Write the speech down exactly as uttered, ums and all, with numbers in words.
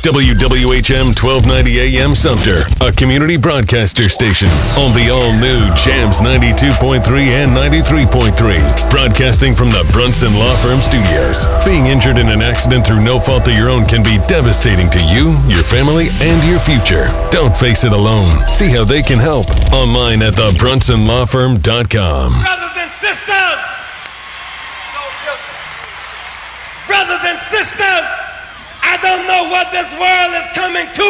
W W H M twelve ninety A M Sumter, a community broadcaster station on the all-new Jams ninety-two point three and ninety-three point three. Broadcasting from the Brunson Law Firm Studios. Being injured in an accident through no fault of your own can be devastating to you, your family, and your future. Don't face it alone. See how they can help online at the brunson law firm dot com. Brothers and sisters, brothers and sisters, I don't know what this world is coming to.